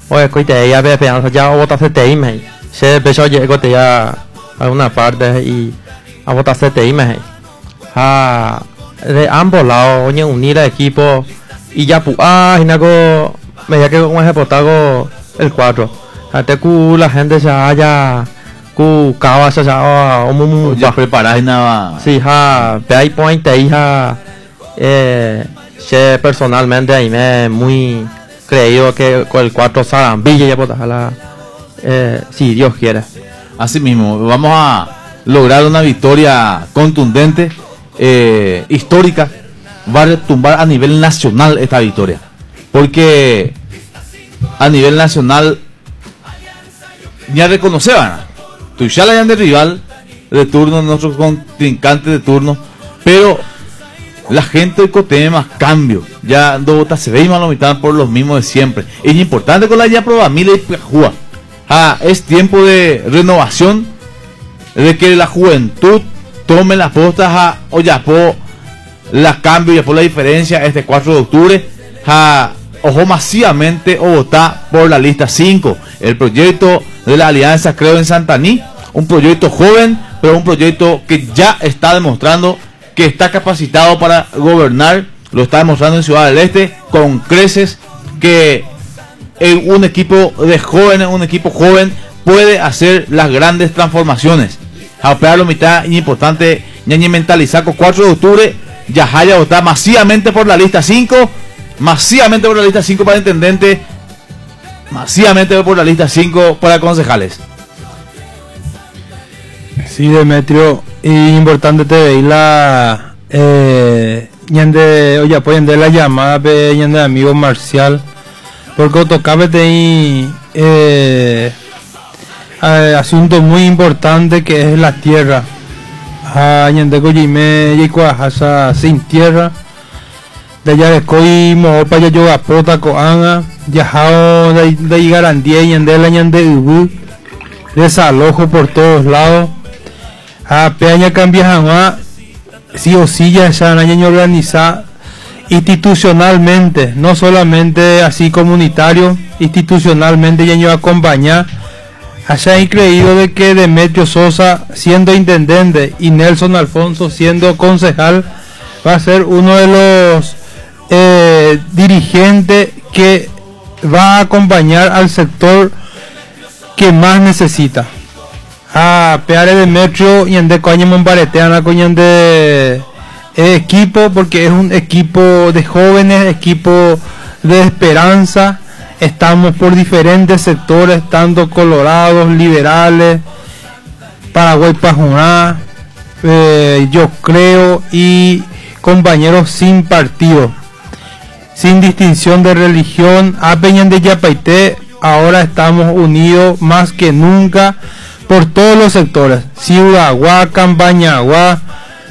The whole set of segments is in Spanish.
Oye, coite ya ve peanza ya botaste te ime. Se empezó llegó te ya a una parte y a botaste te ime. De ambos lados, oye, unir al equipo y ya inago me ya que como es potago el 4. Hasta que la gente se haya cava se ya preparada y nada. Sí, pe hay point hija se personalmente ahí me muy creído que con el 4 Sarambilla ya potaga si Dios quiere. Así mismo, vamos a lograr una victoria contundente, histórica. Va a tumbar a nivel nacional esta victoria, porque a nivel nacional ya reconoceban tú ya la hayan de rival de turno, nuestros contrincantes de turno, pero la gente de Coté más cambio, ya Dota se ve y más lo mitad por los mismos de siempre. Es importante con la ya proba Mila y Pajúa. Es tiempo de renovación, de que la juventud tome las postas o ya por la cambio, ya por la diferencia este 4 de octubre. Ojo masivamente o votar por la lista 5, el proyecto de la alianza creo en Santaní, un proyecto joven, pero un proyecto que ya está demostrando que está capacitado para gobernar, lo está demostrando en Ciudad del Este con creces, que un equipo de jóvenes, un equipo joven puede hacer las grandes transformaciones. A operar lo mitad importante, ñañe mentalizar con 4 de octubre, ya haya votar masivamente por la lista 5, masivamente por la lista 5 para intendente, masivamente por la lista 5 para concejales. Sí, Demetrio, y importante te veis la ñande, oye, apoyen de la llamada de ñande amigo Marcial, porque tocabe de asunto muy importante que es la tierra. Ñande Kojime y Cuajasa sin tierra. De allá de Koi mo para yo apota coanga, viajado de garantía y ñande la ñande ubu, desalojo por todos lados. Peña cambia sí o sí ya se han organizado institucionalmente, no solamente así comunitario, institucionalmente ya yo acompañar. Haya increído de que Demetrio Sosa siendo intendente y Nelson Alfonso siendo concejal va a ser uno de los dirigentes que va a acompañar al sector que más necesita. Peare Demetrio y en de coña Mombareteana coña de equipo, porque es un equipo de jóvenes, equipo de esperanza. Estamos por diferentes sectores, tanto colorados, liberales, Paraguay Pajuná, yo creo, y compañeros sin partido, sin distinción de religión. A Peñan de Yapaité, ahora estamos unidos más que nunca por todos los sectores, Ciudadguá, Campañaguá.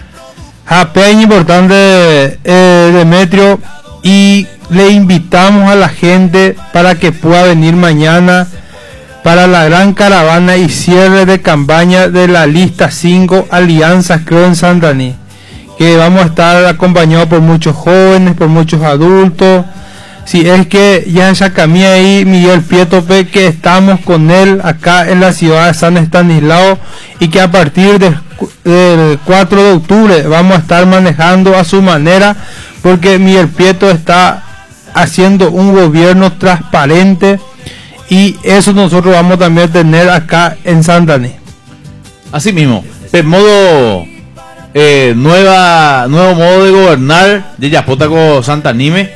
Peña importante Demetrio, y le invitamos a la gente para que pueda venir mañana para la gran caravana y cierre de campaña de la lista 5 Alianzas creo en Santaní, que vamos a estar acompañados por muchos jóvenes, por muchos adultos. Si es que ya en Chacamí ahí Miguel Pietope, que estamos con él acá en la ciudad de San Estanislao, y que a partir del 4 de octubre vamos a estar manejando a su manera, porque Miguel Prieto está haciendo un gobierno transparente, y eso nosotros vamos también a tener acá en Santaní. Así mismo, de modo nuevo modo de gobernar de Yapotaco Santanime.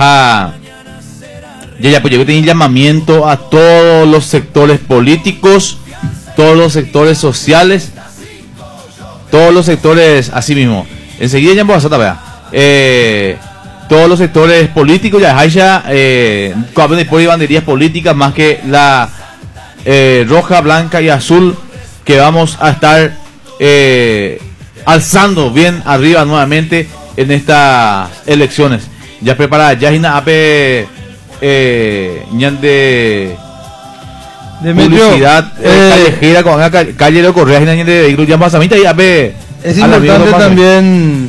Ya pues yo tengo llamamiento a todos los sectores políticos, todos los sectores sociales, todos los sectores, así mismo. Enseguida ya vamos a ver. Todos los sectores políticos ya hay por banderías políticas, más que la roja, blanca y azul, que vamos a estar alzando bien arriba nuevamente en estas elecciones. Ya preparada, ya Gina Ape ñande publicidad callejera con calle de Correa y de ya pasamita y Ape. Es importante también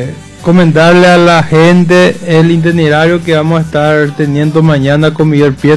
comentarle a la gente el itinerario que vamos a estar teniendo mañana con Miguel Prieto.